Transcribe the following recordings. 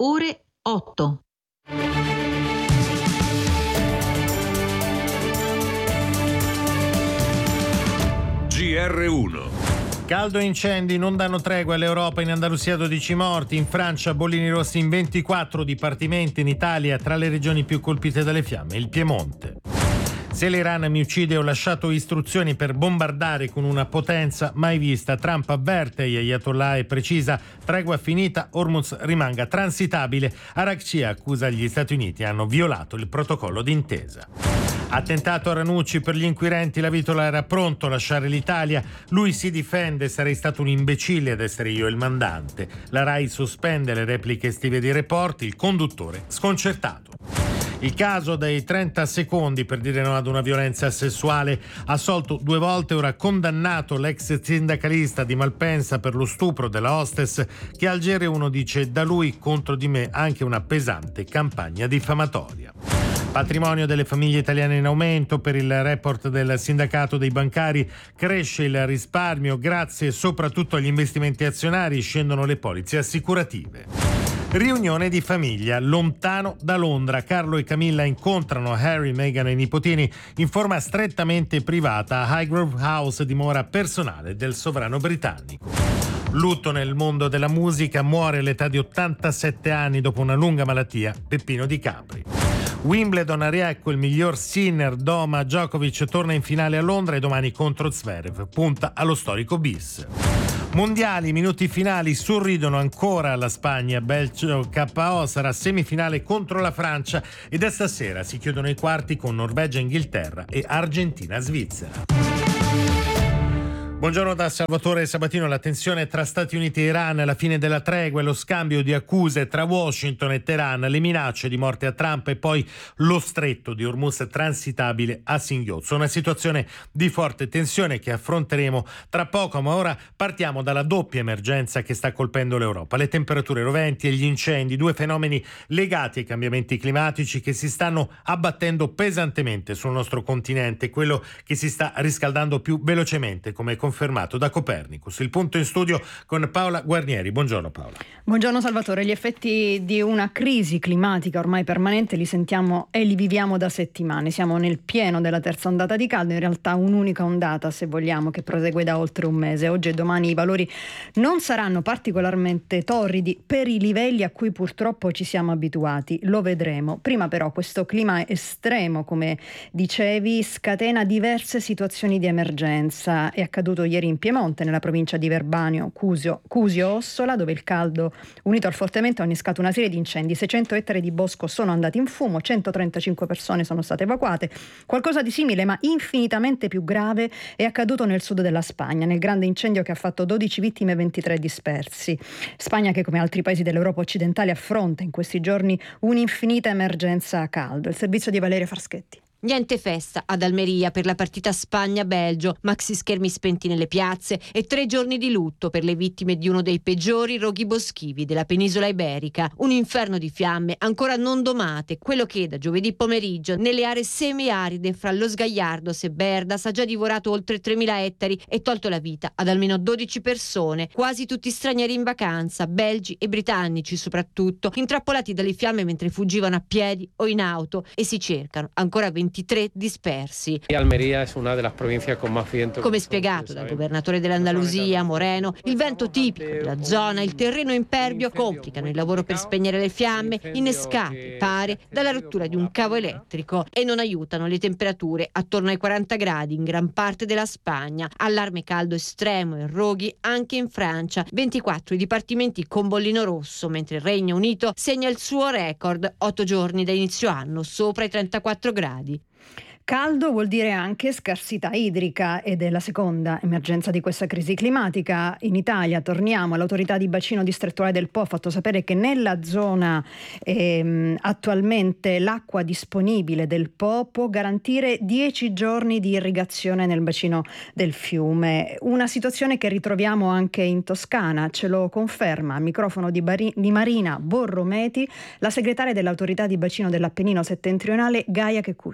ore 8. GR1. Caldo e incendi non danno tregua all'Europa. In Andalusia 12 morti, in Francia bollini rossi in 24 dipartimenti, in Italia tra le regioni più colpite dalle fiamme il Piemonte. Se l'Iran mi uccide, ho lasciato istruzioni per bombardare con una potenza mai vista. Trump avverte gli ayatollah e precisa: tregua finita, Hormuz rimanga transitabile. Arakci accusa gli Stati Uniti, hanno violato il protocollo d'intesa. Attentato a Ranucci, per gli inquirenti Lavitola era pronto a lasciare l'Italia. Lui si difende: sarei stato un imbecille ad essere io il mandante. La RAI sospende le repliche estive dei report, il conduttore sconcertato. Il caso dei 30 secondi per dire no ad una violenza sessuale, assolto 2 volte, ora condannato l'ex sindacalista di Malpensa per lo stupro della hostess, che al GR1 dice: da lui contro di me anche una pesante campagna diffamatoria. Patrimonio delle famiglie italiane in aumento. Per il report del sindacato dei bancari cresce il risparmio grazie soprattutto agli investimenti azionari, scendono le polizze assicurative. Riunione di famiglia lontano da Londra. Carlo e Camilla incontrano Harry, Meghan e i nipotini in forma strettamente privata a Highgrove House, dimora personale del sovrano britannico. Lutto nel mondo della musica, muore all'età di 87 anni dopo una lunga malattia Peppino Di Capri. Wimbledon a Riecco, il miglior Sinner doma Djokovic, torna in finale a Londra e domani contro Zverev punta allo storico bis. Mondiali, minuti finali, sorridono ancora alla Spagna. Belgio KO, sarà semifinale contro la Francia e da stasera si chiudono i quarti con Norvegia, Inghilterra e Argentina, Svizzera. Buongiorno da Salvatore Sabatino. La tensione tra Stati Uniti e Iran, la fine della tregua e lo scambio di accuse tra Washington e Teheran, le minacce di morte a Trump e poi lo stretto di Hormuz transitabile a singhiozzo. Una situazione di forte tensione che affronteremo tra poco, ma ora partiamo dalla doppia emergenza che sta colpendo l'Europa. Le temperature roventi e gli incendi, 2 fenomeni legati ai cambiamenti climatici che si stanno abbattendo pesantemente sul nostro continente, quello che si sta riscaldando più velocemente, come confermato da Copernicus. Il punto in studio con Paola Guarnieri. Buongiorno Paola. Buongiorno Salvatore. Gli effetti di una crisi climatica ormai permanente li sentiamo e li viviamo da settimane. Siamo nel pieno della terza ondata di caldo, in realtà un'unica ondata, se vogliamo, che prosegue da oltre un mese. Oggi e domani i valori non saranno particolarmente torridi per i livelli a cui purtroppo ci siamo abituati. Lo vedremo. Prima però questo clima estremo, come dicevi, scatena diverse situazioni di emergenza. È accaduto ieri in Piemonte, nella provincia di Verbano, Cusio, Ossola, dove il caldo unito al forte vento ha innescato una serie di incendi. 600 ettari di bosco sono andati in fumo, 135 persone sono state evacuate. Qualcosa di simile, ma infinitamente più grave, è accaduto nel sud della Spagna, nel grande incendio che ha fatto 12 vittime e 23 dispersi. Spagna che, come altri paesi dell'Europa occidentale, affronta in questi giorni un'infinita emergenza a caldo. Il servizio di Valeria Farschetti. Niente festa ad Almeria per la partita Spagna-Belgio, maxi schermi spenti nelle piazze e 3 giorni di lutto per le vittime di uno dei peggiori roghi boschivi della penisola iberica. Un inferno di fiamme ancora non domate, quello che da giovedì pomeriggio nelle aree semiaride fra Los Gallardos e Berdas ha già divorato oltre 3.000 ettari e tolto la vita ad almeno 12 persone, quasi tutti stranieri in vacanza, belgi e britannici soprattutto, intrappolati dalle fiamme mentre fuggivano a piedi o in auto, e si cercano ancora 23 dispersi. Almeria è una delle province con más viento. Come spiegato dal governatore dell'Andalusia, Moreno, il vento tipico della zona, il terreno impervio complicano il lavoro per spegnere le fiamme, innescate, pare, dalla rottura di un cavo elettrico, e non aiutano le temperature attorno ai 40 gradi in gran parte della Spagna. Allarme caldo estremo e roghi anche in Francia, 24 i dipartimenti con bollino rosso, mentre il Regno Unito segna il suo record, 8 giorni da inizio anno sopra i 34 gradi. Caldo vuol dire anche scarsità idrica ed è la seconda emergenza di questa crisi climatica. In Italia, torniamo, l'autorità di bacino distrettuale del Po ha fatto sapere che nella zona attualmente l'acqua disponibile del Po può garantire 10 giorni di irrigazione nel bacino del fiume. Una situazione che ritroviamo anche in Toscana, ce lo conferma al microfono di Marina Borrometi la segretaria dell'autorità di bacino dell'Appennino settentrionale Gaia Checcucci.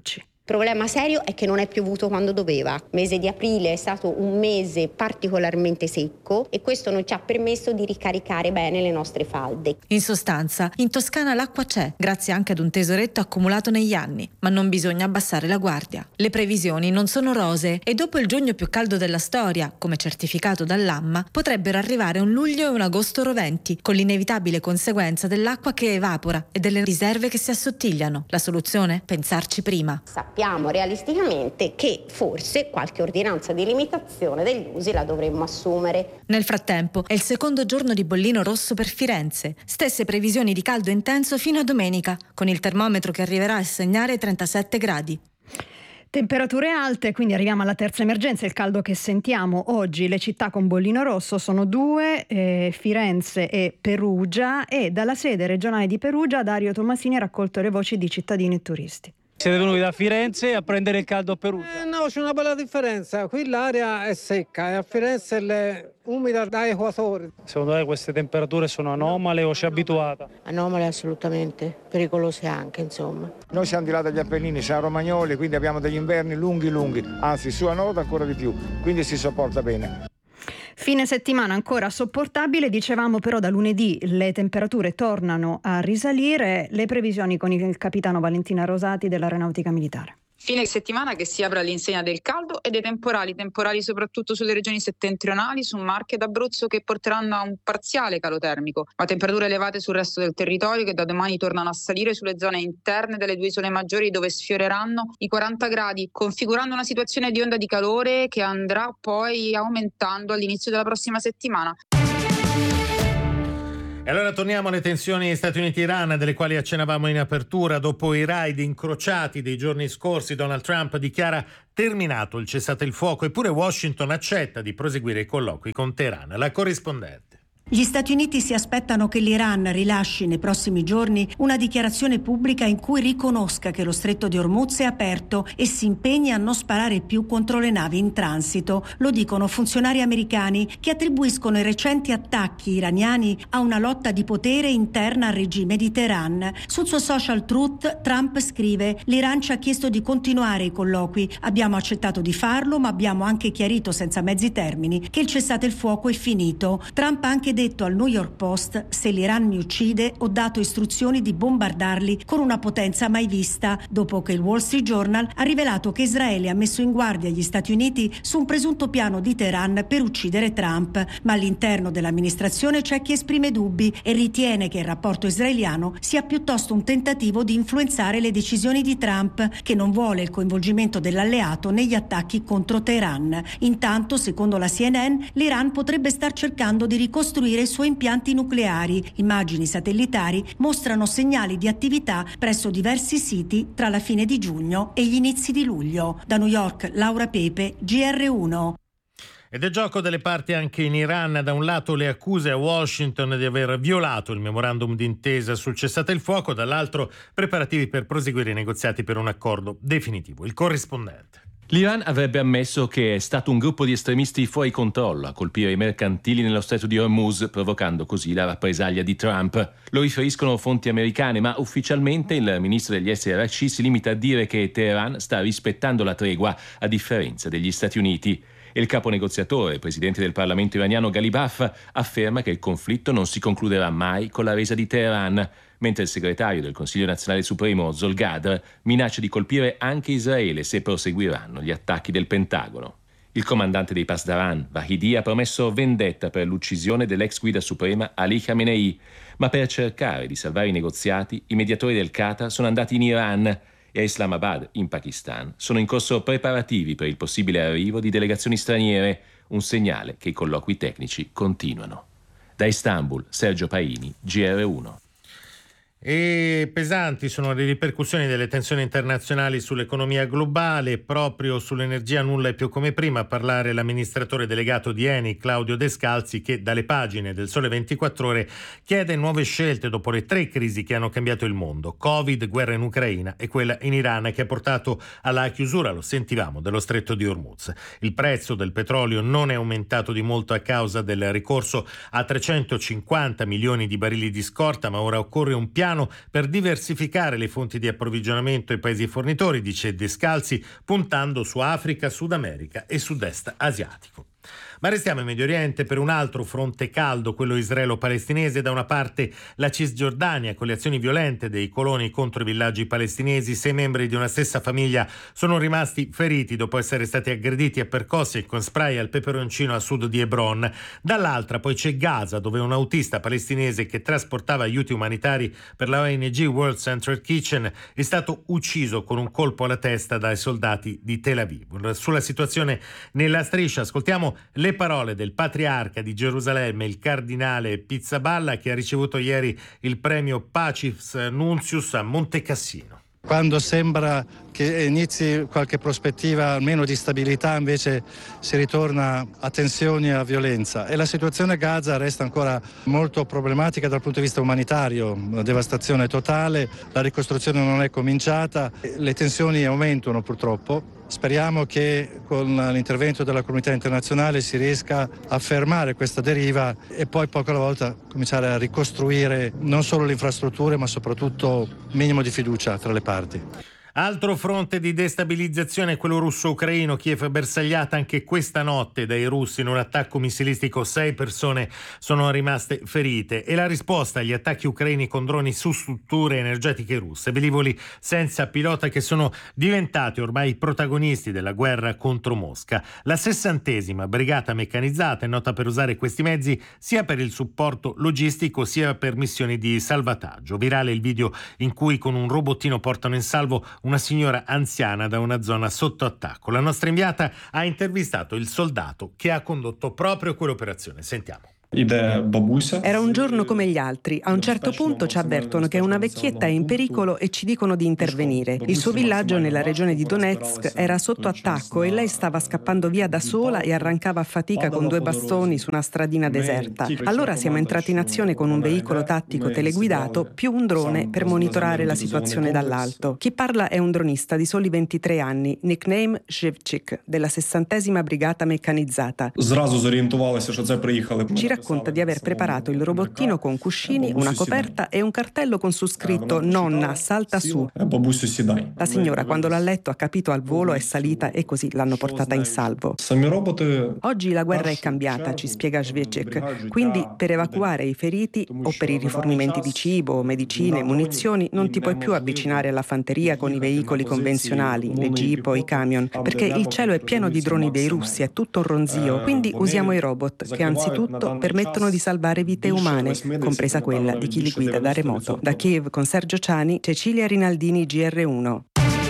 problema serio è che non è piovuto quando doveva. Il mese di aprile è stato un mese particolarmente secco e questo non ci ha permesso di ricaricare bene le nostre falde. In sostanza, in Toscana l'acqua c'è, grazie anche ad un tesoretto accumulato negli anni, ma non bisogna abbassare la guardia. Le previsioni non sono rosee e dopo il giugno più caldo della storia, come certificato dall'AMMA, potrebbero arrivare un luglio e un agosto roventi, con l'inevitabile conseguenza dell'acqua che evapora e delle riserve che si assottigliano. La soluzione? Pensarci prima. Sappiamo realisticamente che forse qualche ordinanza di limitazione degli usi la dovremmo assumere. Nel frattempo è il secondo giorno di bollino rosso per Firenze. Stesse previsioni di caldo intenso fino a domenica, con il termometro che arriverà a segnare 37 gradi. Temperature alte, quindi arriviamo alla terza emergenza, il caldo che sentiamo oggi. Le città con bollino rosso sono due, Firenze e Perugia, e dalla sede regionale di Perugia Dario Tomasini ha raccolto le voci di cittadini e turisti. Siete venuti da Firenze a prendere il caldo a Perugia? No, c'è una bella differenza. Qui l'aria è secca e a Firenze è umida da equatore. Secondo lei queste temperature sono anomale o ci è abituata? Anomale assolutamente, pericolose anche, insomma. Noi siamo di là dagli Appennini, siamo romagnoli, quindi abbiamo degli inverni lunghi, anzi su a nord ancora di più, quindi si sopporta bene. Fine settimana ancora sopportabile, dicevamo, però da lunedì le temperature tornano a risalire. Le previsioni con il capitano Valentina Rosati dell'Aeronautica Militare. Fine settimana che si apre all'insegna del caldo e dei temporali soprattutto sulle regioni settentrionali, su Marche ed Abruzzo, che porteranno a un parziale calo termico, ma temperature elevate sul resto del territorio che da domani tornano a salire sulle zone interne delle due isole maggiori, dove sfioreranno i 40 gradi, configurando una situazione di onda di calore che andrà poi aumentando all'inizio della prossima settimana. E allora torniamo alle tensioni Stati Uniti-Iran, delle quali accennavamo in apertura. Dopo i raid incrociati dei giorni scorsi, Donald Trump dichiara terminato il cessate il fuoco, eppure Washington accetta di proseguire i colloqui con Teheran. La corrispondente. Gli Stati Uniti si aspettano che l'Iran rilasci nei prossimi giorni una dichiarazione pubblica in cui riconosca che lo stretto di Hormuz è aperto e si impegni a non sparare più contro le navi in transito. Lo dicono funzionari americani che attribuiscono i recenti attacchi iraniani a una lotta di potere interna al regime di Teheran. Sul suo social Truth, Trump scrive: l'Iran ci ha chiesto di continuare i colloqui, abbiamo accettato di farlo, ma abbiamo anche chiarito senza mezzi termini che il cessate il fuoco è finito. Trump ha anche detto al New York Post: se l'Iran mi uccide, ho dato istruzioni di bombardarli con una potenza mai vista, dopo che il Wall Street Journal ha rivelato che Israele ha messo in guardia gli Stati Uniti su un presunto piano di Teheran per uccidere Trump. Ma all'interno dell'amministrazione c'è chi esprime dubbi e ritiene che il rapporto israeliano sia piuttosto un tentativo di influenzare le decisioni di Trump, che non vuole il coinvolgimento dell'alleato negli attacchi contro Teheran. Intanto, secondo la CNN, l'Iran potrebbe star cercando di ricostruire i suoi impianti nucleari. Immagini satellitari mostrano segnali di attività presso diversi siti tra la fine di giugno e gli inizi di luglio. Da New York, Laura Pepe, GR1. Ed è gioco delle parti anche in Iran. Da un lato le accuse a Washington di aver violato il memorandum d'intesa sul cessate il fuoco, dall'altro preparativi per proseguire i negoziati per un accordo definitivo. Il corrispondente. L'Iran avrebbe ammesso che è stato un gruppo di estremisti fuori controllo a colpire i mercantili nello stretto di Hormuz, provocando così la rappresaglia di Trump. Lo riferiscono fonti americane, ma ufficialmente il ministro degli esteri Araghchi si limita a dire che Teheran sta rispettando la tregua, a differenza degli Stati Uniti. E il capo negoziatore, presidente del Parlamento iraniano Ghalibaf, afferma che il conflitto non si concluderà mai con la resa di Teheran, mentre il segretario del Consiglio Nazionale Supremo Zolgadr minaccia di colpire anche Israele se proseguiranno gli attacchi del Pentagono. Il comandante dei Pasdaran, Vahidi, ha promesso vendetta per l'uccisione dell'ex guida suprema Ali Khamenei, ma per cercare di salvare i negoziati, i mediatori del Qatar sono andati in Iran e a Islamabad, in Pakistan, sono in corso preparativi per il possibile arrivo di delegazioni straniere, un segnale che i colloqui tecnici continuano. Da Istanbul, Sergio Paini, GR1. E pesanti sono le ripercussioni delle tensioni internazionali sull'economia globale. Proprio sull'energia nulla è più come prima a parlare l'amministratore delegato di Eni, Claudio Descalzi, che dalle pagine del Sole 24 Ore chiede nuove scelte dopo le 3 crisi che hanno cambiato il mondo: Covid, guerra in Ucraina e quella in Iran, che ha portato alla chiusura, lo sentivamo, dello stretto di Hormuz. Il prezzo del petrolio non è aumentato di molto a causa del ricorso a 350 milioni di barili di scorta, ma ora occorre un piano piano per diversificare le fonti di approvvigionamento ai paesi fornitori, dice Descalzi, puntando su Africa, Sud America e Sud-Est asiatico. Ma restiamo in Medio Oriente per un altro fronte caldo, quello israelo-palestinese. Da una parte la Cisgiordania, con le azioni violente dei coloni contro i villaggi palestinesi. 6 membri di una stessa famiglia sono rimasti feriti dopo essere stati aggrediti e percossi con spray al peperoncino a sud di Hebron. Dall'altra poi c'è Gaza, dove un autista palestinese che trasportava aiuti umanitari per la ONG World Central Kitchen è stato ucciso con un colpo alla testa dai soldati di Tel Aviv. Sulla situazione nella striscia ascoltiamo le parole del patriarca di Gerusalemme, il cardinale Pizzaballa, che ha ricevuto ieri il premio Pacis Nuncius a Monte Cassino. Quando sembra che inizi qualche prospettiva almeno di stabilità, invece si ritorna a tensioni e a violenza, e la situazione a Gaza resta ancora molto problematica dal punto di vista umanitario, una devastazione totale, la ricostruzione non è cominciata, le tensioni aumentano purtroppo. Speriamo che con l'intervento della comunità internazionale si riesca a fermare questa deriva e poi poco alla volta cominciare a ricostruire non solo le infrastrutture ma soprattutto minimo di fiducia tra le parti. Altro fronte di destabilizzazione è quello russo-ucraino. Kiev è bersagliata anche questa notte dai russi in un attacco missilistico. 6 persone sono rimaste ferite e la risposta agli attacchi ucraini con droni su strutture energetiche russe, velivoli senza pilota che sono diventati ormai i protagonisti della guerra contro Mosca. La 60ª brigata meccanizzata è nota per usare questi mezzi sia per il supporto logistico sia per missioni di salvataggio. Virale il video in cui con un robottino portano in salvo una signora anziana da una zona sotto attacco. La nostra inviata ha intervistato il soldato che ha condotto proprio quell'operazione. Sentiamo. Era un giorno come gli altri. A un certo punto ci avvertono che una vecchietta è in pericolo e ci dicono di intervenire. Il suo villaggio nella regione di Donetsk era sotto attacco e lei stava scappando via da sola e arrancava a fatica con 2 bastoni su una stradina deserta. Allora siamo entrati in azione con un veicolo tattico teleguidato più un drone per monitorare la situazione dall'alto. Chi parla è un dronista di soli 23 anni, nickname Shevchik, della 60ª brigata meccanizzata. Ci racconta di aver preparato il robottino con cuscini, una coperta e un cartello con su scritto "Nonna, salta su". La signora, quando l'ha letto, ha capito al volo, è salita e così l'hanno portata in salvo. Oggi la guerra è cambiata, ci spiega Shevchik, quindi per evacuare i feriti o per i rifornimenti di cibo, medicine, munizioni non ti puoi più avvicinare alla fanteria con i veicoli convenzionali, le jeep o i camion, perché il cielo è pieno di droni dei russi, è tutto un ronzio, quindi usiamo i robot che anzitutto permettono di salvare vite umane, compresa quella di chi li guida da remoto. Da Kiev con Sergio Ciani, Cecilia Rinaldini, GR1.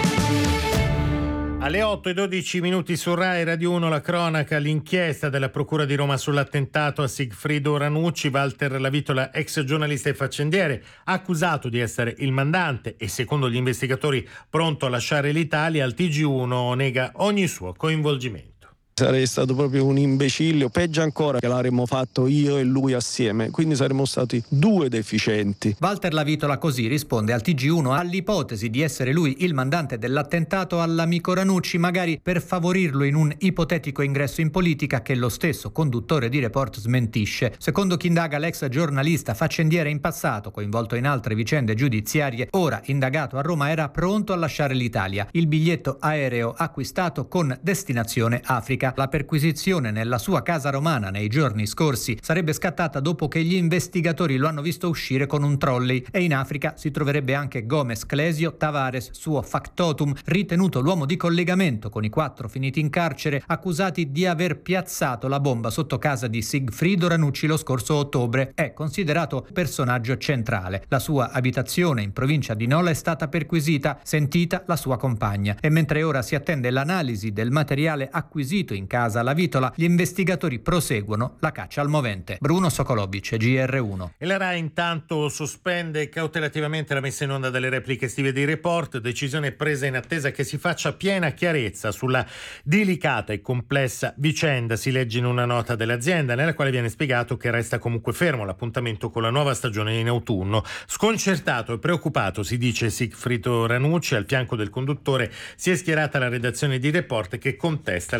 Alle 8:12 su Rai Radio 1 la cronaca, l'inchiesta della Procura di Roma sull'attentato a Sigfrido Ranucci. Walter Lavitola, ex giornalista e faccendiere, accusato di essere il mandante e secondo gli investigatori pronto a lasciare l'Italia, al TG1 nega ogni suo coinvolgimento. Sarei stato proprio un imbecille, o peggio ancora che l'avremmo fatto io e lui assieme, quindi saremmo stati 2 deficienti. Walter Lavitola così risponde al TG1 all'ipotesi di essere lui il mandante dell'attentato all'amico Ranucci, magari per favorirlo in un ipotetico ingresso in politica che lo stesso conduttore di Report smentisce. Secondo chi indaga, l'ex giornalista faccendiere in passato, coinvolto in altre vicende giudiziarie, ora indagato a Roma, era pronto a lasciare l'Italia. Il biglietto aereo acquistato con destinazione Africa. La perquisizione nella sua casa romana nei giorni scorsi sarebbe scattata dopo che gli investigatori lo hanno visto uscire con un trolley, e in Africa si troverebbe anche Gomez Clesio Tavares, suo factotum, ritenuto l'uomo di collegamento con i 4 finiti in carcere accusati di aver piazzato la bomba sotto casa di Sigfrido Ranucci lo scorso ottobre. È considerato personaggio centrale. La sua abitazione in provincia di Nola è stata perquisita, sentita la sua compagna, e mentre ora si attende l'analisi del materiale acquisito in casa Lavitola, gli investigatori proseguono la caccia al movente. Bruno Sokolovic, GR1. E la Rai intanto sospende cautelativamente la messa in onda delle repliche estive dei Report, decisione presa in attesa che si faccia piena chiarezza sulla delicata e complessa vicenda. Si legge in una nota dell'azienda nella quale viene spiegato che resta comunque fermo l'appuntamento con la nuova stagione in autunno. Sconcertato e preoccupato, si dice Sigfrido Ranucci, al fianco del conduttore si è schierata la redazione di Report che contesta la decisione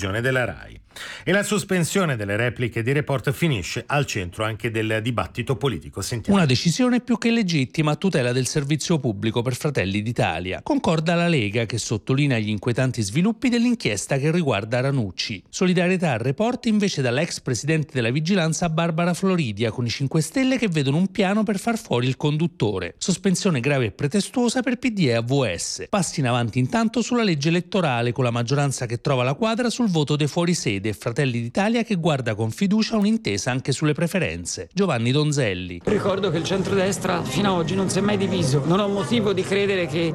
decisione della RAI. E la sospensione delle repliche di Report finisce al centro anche del dibattito politico. Sentiamo. Una decisione più che legittima a tutela del servizio pubblico per Fratelli d'Italia. Concorda la Lega, che sottolinea gli inquietanti sviluppi dell'inchiesta che riguarda Ranucci. Solidarietà al Report invece dall'ex presidente della Vigilanza Barbara Floridia, con i 5 Stelle che vedono un piano per far fuori il conduttore. Sospensione grave e pretestuosa per PD e AVS. Passi in avanti intanto sulla legge elettorale, con la maggioranza che trova la quadra sul voto dei fuorisede e Fratelli d'Italia che guarda con fiducia un'intesa anche sulle preferenze. Giovanni Donzelli. Ricordo che il centrodestra fino ad oggi non si è mai diviso. Non ho motivo di credere che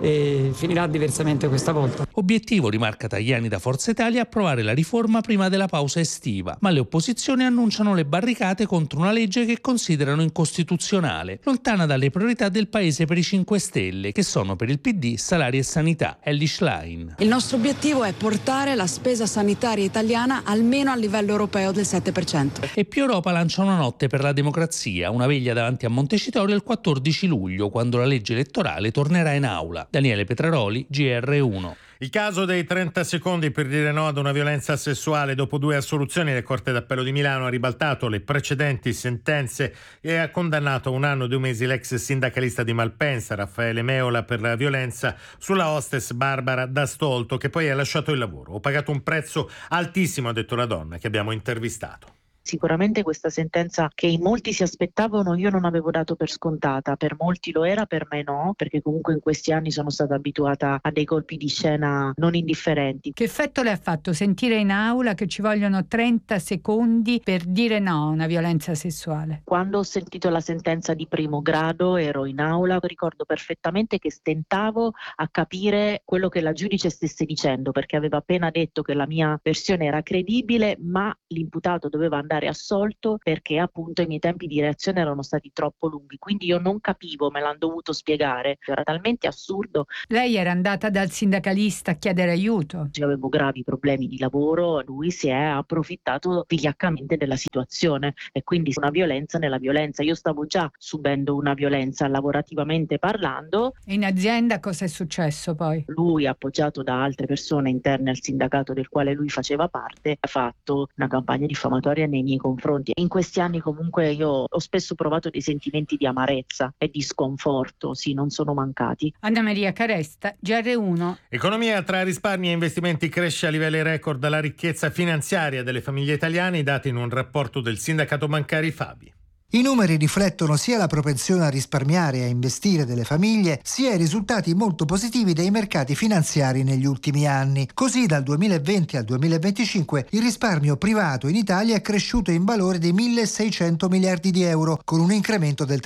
finirà diversamente questa volta. Obiettivo, rimarca Tajani da Forza Italia, approvare la riforma prima della pausa estiva, ma le opposizioni annunciano le barricate contro una legge che considerano incostituzionale, lontana dalle priorità del paese per i 5 Stelle, che sono per il PD salari e sanità. Ellie Schlein. Il nostro obiettivo è portare la spesa sanitaria italiana almeno a livello europeo del 7%. E Più Europa lancia una notte per la democrazia, una veglia davanti a Montecitorio il 14 luglio, quando la legge elettorale tornerà in aula. Daniele Petraroli, GR1. Il caso dei 30 secondi per dire no ad una violenza sessuale. Dopo 2 assoluzioni, la Corte d'Appello di Milano ha ribaltato le precedenti sentenze e ha condannato a 1 anno e 2 mesi l'ex sindacalista di Malpensa, Raffaele Meola, per la violenza sulla hostess Barbara D'Astolto, che poi ha lasciato il lavoro. Ho pagato un prezzo altissimo, ha detto la donna che abbiamo intervistato. Sicuramente questa sentenza che in molti si aspettavano io non avevo dato per scontata, per molti lo era, per me no, perché comunque in questi anni sono stata abituata a dei colpi di scena non indifferenti. Che effetto le ha fatto sentire in aula che ci vogliono 30 secondi per dire no a una violenza sessuale? Quando ho sentito la sentenza di primo grado ero in aula, ricordo perfettamente che stentavo a capire quello che la giudice stesse dicendo, perché aveva appena detto che la mia versione era credibile, ma l'imputato doveva andare assolto perché appunto i miei tempi di reazione erano stati troppo lunghi, quindi io non capivo, me l'hanno dovuto spiegare, era talmente assurdo. Lei era andata dal sindacalista a chiedere aiuto? Io avevo gravi problemi di lavoro, lui si è approfittato vigliaccamente della situazione e quindi una violenza nella violenza. Io stavo già subendo una violenza lavorativamente parlando. In azienda cosa è successo poi? Lui, appoggiato da altre persone interne al sindacato del quale lui faceva parte, ha fatto una campagna diffamatoria nei miei confronti. In questi anni comunque io ho spesso provato dei sentimenti di amarezza e di sconforto, sì, non sono mancati. Anna Maria Caresta, GR1. Economia, tra risparmi e investimenti cresce a livelli record la ricchezza finanziaria delle famiglie italiane, dati in un rapporto del sindacato bancari Fabi. I numeri riflettono sia la propensione a risparmiare e a investire delle famiglie, sia i risultati molto positivi dei mercati finanziari negli ultimi anni. Così dal 2020 al 2025 il risparmio privato in Italia è cresciuto in valore di 1.600 miliardi di euro, con un incremento del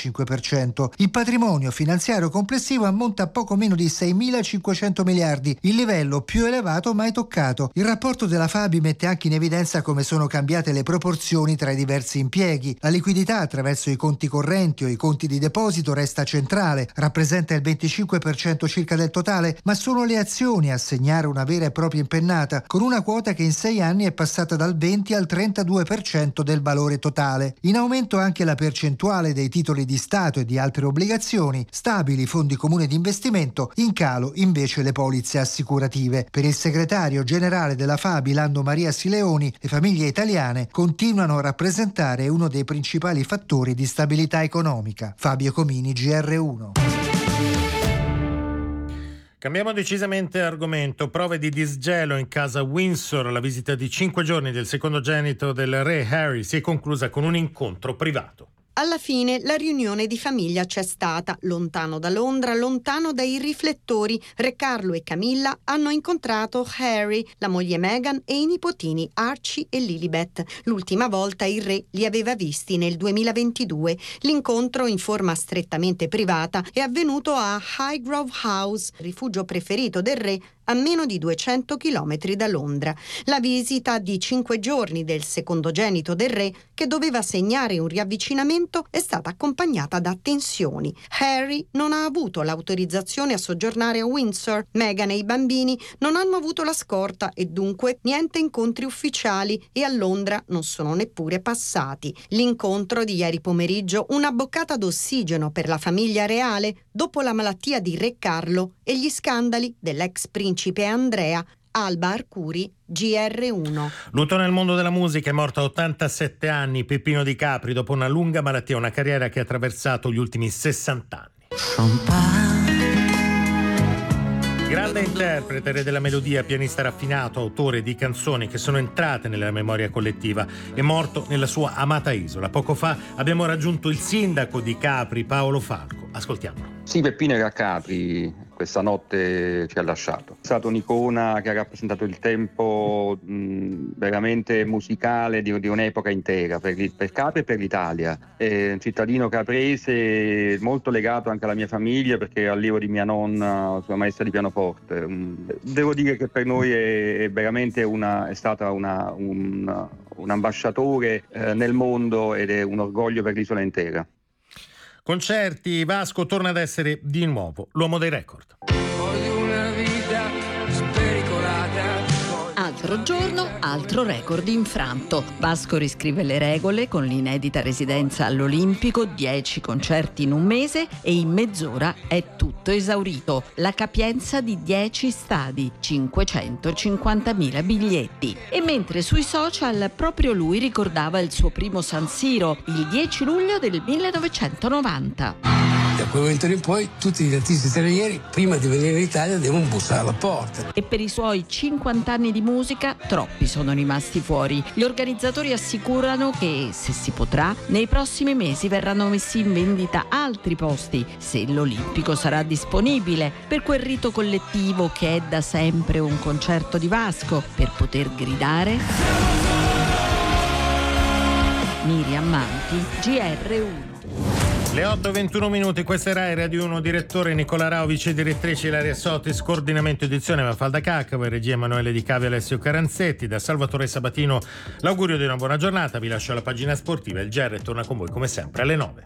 35%. Il patrimonio finanziario complessivo ammonta a poco meno di 6.500 miliardi, il livello più elevato mai toccato. Il rapporto della Fabi mette anche in evidenza come sono cambiate le proporzioni tra i diversi impieghi. La liquidità attraverso i conti correnti o i conti di deposito resta centrale, rappresenta il 25% circa del totale, ma sono le azioni a segnare una vera e propria impennata, con una quota che in 6 anni è passata dal 20 al 32% del valore totale. In aumento anche la percentuale dei titoli di Stato e di altre obbligazioni, stabili i fondi comuni di investimento, in calo invece le polizze assicurative. Per il segretario generale della Fabi, Lando Maria Sileoni, le famiglie italiane continuano a rappresentare uno dei principali fattori di stabilità economica. Fabio Comini, GR1. Cambiamo decisamente argomento. Prove di disgelo in casa Windsor. La visita di 5 giorni del secondogenito del re Harry si è conclusa con un incontro privato. Alla fine la riunione di famiglia c'è stata. Lontano da Londra, lontano dai riflettori, Re Carlo e Camilla hanno incontrato Harry, la moglie Meghan e i nipotini Archie e Lilibet. L'ultima volta il re li aveva visti nel 2022. L'incontro in forma strettamente privata è avvenuto a Highgrove House, rifugio preferito del re a meno di 200 chilometri da Londra. La visita di 5 giorni del secondogenito del re, che doveva segnare un riavvicinamento, è stata accompagnata da tensioni. Harry non ha avuto l'autorizzazione a soggiornare a Windsor, Meghan e i bambini non hanno avuto la scorta e dunque niente incontri ufficiali e a Londra non sono neppure passati. L'incontro di ieri pomeriggio, una boccata d'ossigeno per la famiglia reale dopo la malattia di Re Carlo e gli scandali dell'ex principe Andrea, Alba Arcuri, GR1. Lutto nel mondo della musica, è morto a 87 anni Peppino Di Capri dopo una lunga malattia, una carriera che ha attraversato gli ultimi 60 anni. Grande interprete, re della melodia, pianista raffinato, autore di canzoni che sono entrate nella memoria collettiva. È morto nella sua amata isola. Poco fa abbiamo raggiunto il sindaco di Capri, Paolo Falco. Ascoltiamolo. Sì, Peppino era a Capri, questa notte ci ha lasciato. È stata un'icona che ha rappresentato il tempo veramente musicale di un'epoca intera per Capri e per l'Italia. È un cittadino caprese molto legato anche alla mia famiglia, perché allievo di mia nonna, sua maestra di pianoforte. Devo dire che per noi è veramente è stata un ambasciatore nel mondo ed è un orgoglio per l'isola intera. Concerti, Vasco torna ad essere di nuovo l'uomo dei record. Voglio una vita spericolata. Altro giorno, altro record infranto. Vasco riscrive le regole con l'inedita residenza all'Olimpico, 10 concerti in un mese e in mezz'ora è tutto esaurito. La capienza di 10 stadi, 550.000 biglietti. E mentre sui social proprio lui ricordava il suo primo San Siro, il 10 luglio del 1990. Da quel momento in poi tutti gli artisti stranieri prima di venire in Italia devono bussare alla porta. E per i suoi 50 anni di musica troppi sono rimasti fuori. Gli organizzatori assicurano che, se si potrà, nei prossimi mesi verranno messi in vendita altri posti, se l'Olimpico sarà disponibile, per quel rito collettivo che è da sempre un concerto di Vasco, per poter gridare. Miriam Manti, GR1. Le 8:21 minuti, questa è Rai Radio 1, direttore Nicola Rao, vice direttrice Ilaria Sotis, coordinamento edizione Mafalda Caccavo e regia Emanuele Di Cavi e Alessio Caranzetti. Da Salvatore Sabatino l'augurio di una buona giornata, vi lascio alla pagina sportiva, il GR torna con voi come sempre alle 9.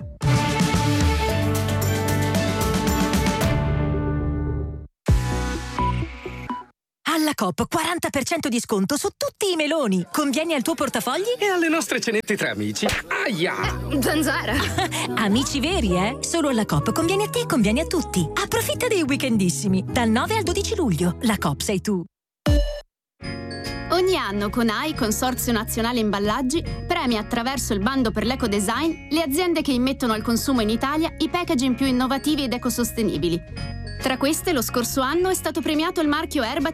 Alla Coop 40% di sconto su tutti i meloni. Convieni al tuo portafogli? E alle nostre cenette tra amici. Aia! Zanzara! Amici veri, eh? Solo alla Coop conviene a te e conviene a tutti. Approfitta dei weekendissimi. Dal 9 al 12 luglio. La Coop sei tu. Ogni anno CONAI, Consorzio Nazionale Imballaggi, premia attraverso il bando per l'ecodesign le aziende che immettono al consumo in Italia i packaging più innovativi ed ecosostenibili. Tra queste, lo scorso anno è stato premiato il marchio Erba